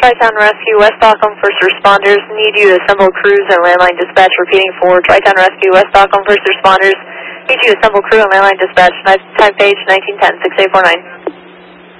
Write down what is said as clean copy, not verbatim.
Tri-Town Rescue, West Stockholm, first responders. Need you to assemble crews and landline dispatch. Repeating for Tri-Town Rescue, West Stockholm, first responders. Need you to assemble crew and landline dispatch. Time page 1910, 6849.